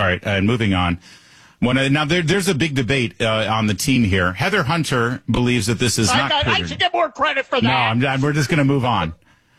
All right, and moving on. Now, there's a big debate on the team here. Heather Hunter believes that this is not critter. I should get more credit for that. No, we're just going to move on.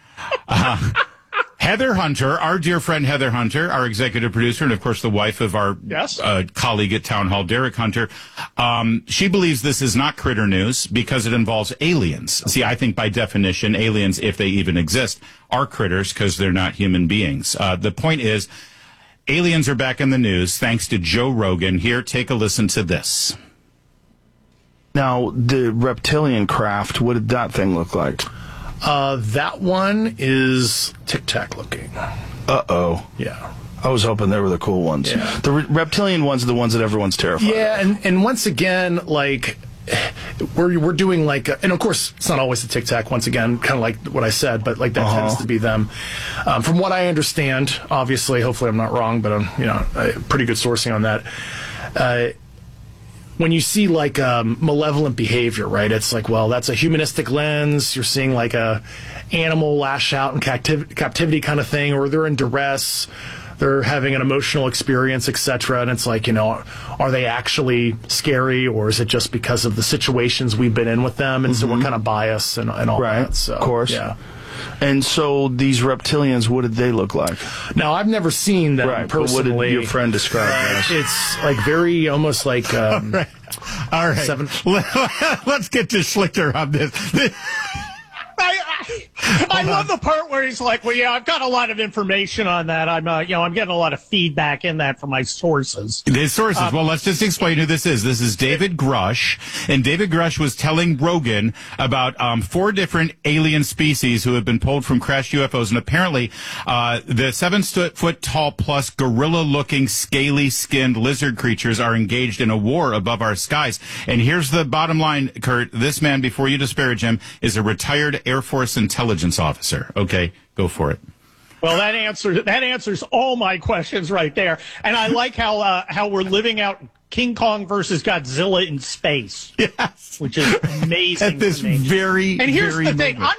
Heather Hunter, our dear friend Heather Hunter, our executive producer, and of course the wife of our colleague at Town Hall, Derek Hunter, she believes this is not critter news because it involves aliens. See, I think by definition, aliens, if they even exist, are critters because they're not human beings. The point is, aliens are back in the news thanks to Joe Rogan. Here, take a listen to this. Now, the reptilian craft, what did that thing look like? That one is Tic Tac looking. Uh-oh. Yeah. I was hoping they were the cool ones. Yeah. The reptilian ones are the ones that everyone's terrified of. Yeah, and once again, like, we're doing like, and of course, it's not always the Tic Tac, once again, kind of like what I said, but like that tends to be them. From what I understand, obviously, hopefully I'm not wrong, but I'm, pretty good sourcing on that. When you see like malevolent behavior, right? It's like, well, that's a humanistic lens. You're seeing like a animal lash out in captivity kind of thing, or they're in duress, they're having an emotional experience, etc. And it's like, are they actually scary, or is it just because of the situations we've been in with them, and so we're kind of biased and all that? So, of course, yeah. And so these reptilians, what did they look like? Now, I've never seen them personally. But what did your friend describe as? It's like very, almost like... All right. Let's get to Schlichter on this. I love the part where he's like, well, yeah, I've got a lot of information on that. I'm getting a lot of feedback in that from my sources. The sources. Well, let's just explain who this is. This is David Grush, and David Grush was telling Rogan about 4 different alien species who have been pulled from crashed UFOs, and apparently the 7-foot tall plus gorilla-looking, scaly-skinned lizard creatures are engaged in a war above our skies. And here's the bottom line, Kurt. This man, before you disparage him, is a retired Air Force intelligence officer. Okay, go for it. Well, that answers all my questions right there. And I like how we're living out King Kong versus Godzilla in space. Yes, which is amazing. At this very, and here's very the thing: moment.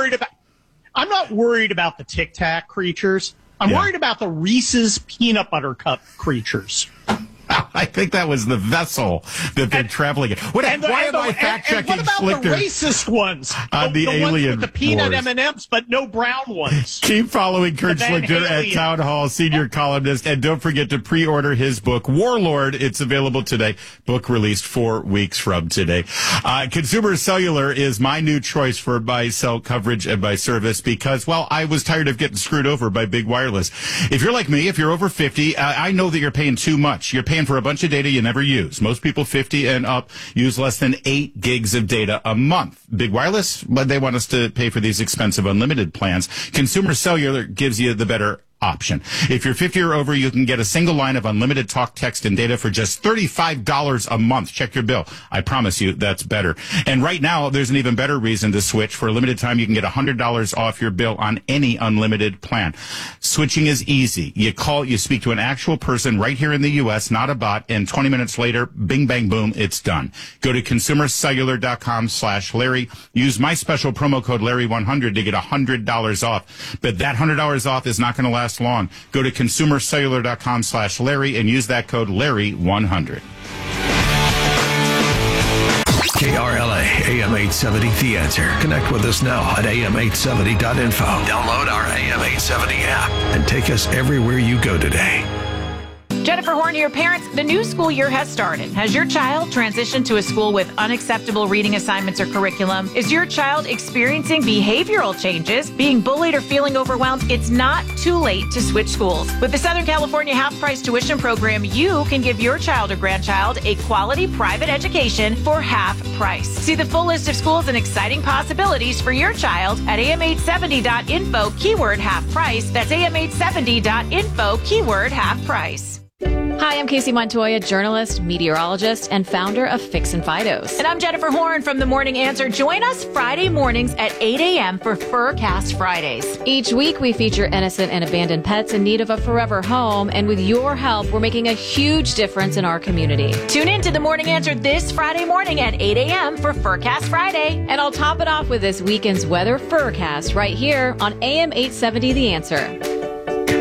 I'm not worried about the Tic Tac creatures. I'm worried about the Reese's peanut butter cup creatures. I think that was the vessel that they're traveling in. Why am I fact-checking what about Schlichter the racist ones? On the alien ones with the peanut wars. M&Ms, but no brown ones. Keep following Kurt Van Schlichter at Halen. Town Hall, senior columnist, and don't forget to pre-order his book, Warlord. It's available today. Book released 4 weeks from today. Consumer Cellular is my new choice for buy, sell coverage and buy service because, well, I was tired of getting screwed over by big wireless. If you're like me, if you're over 50, I know that you're paying too much. You're paying for a bunch of data you never use. Most people 50 and up use less than 8 gigs of data a month. Big Wireless, they want us to pay for these expensive unlimited plans. Consumer Cellular gives you the better option. If you're 50 or over, you can get a single line of unlimited talk, text, and data for just $35 a month. Check your bill. I promise you that's better. And right now, there's an even better reason to switch. For a limited time, you can get $100 off your bill on any unlimited plan. Switching is easy. You call, you speak to an actual person right here in the U.S., not a bot, and 20 minutes later, bing, bang, boom, it's done. Go to consumercellular.com/Larry. Use my special promo code Larry100 to get $100 off. But that $100 off is not going to last long. Go to consumercellular.com/Larry and use that code Larry100. KRLA AM 870 The Answer. Connect with us now at am870.info. Download our AM 870 app and take us everywhere you go today. Jennifer Horn, your parents, the new school year has started. Has your child transitioned to a school with unacceptable reading assignments or curriculum? Is your child experiencing behavioral changes, being bullied or feeling overwhelmed? It's not too late to switch schools. With the Southern California half-price tuition program, you can give your child or grandchild a quality private education for half price. See the full list of schools and exciting possibilities for your child at am870.info, keyword half price. That's am870.info, keyword half price. Hi, I'm Casey Montoya, journalist, meteorologist, and founder of Fix and Fidos. And I'm Jennifer Horn from The Morning Answer. Join us Friday mornings at 8 a.m. for Furcast Fridays. Each week, we feature innocent and abandoned pets in need of a forever home. And with your help, we're making a huge difference in our community. Tune in to The Morning Answer this Friday morning at 8 a.m. for Furcast Friday. And I'll top it off with this weekend's weather Furcast right here on AM 870 The Answer.